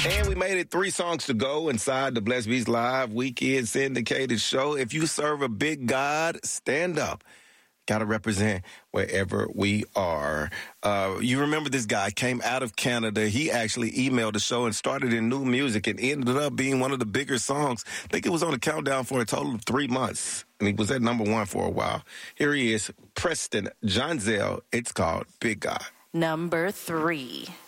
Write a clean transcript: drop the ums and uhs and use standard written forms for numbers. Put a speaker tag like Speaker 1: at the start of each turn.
Speaker 1: And we made it 3 songs to go inside the Blessed Beats Live Weekend Syndicated Show. If you serve a big God, stand up. Got to represent wherever we are. You remember this guy came out of Canada. He actually emailed the show and started in new music and ended up being one of the bigger songs. I think it was on the countdown for a total of 3 months. And he was at number 1 for a while. Here he is, Preston John Zell. It's called Big God.
Speaker 2: Number 3.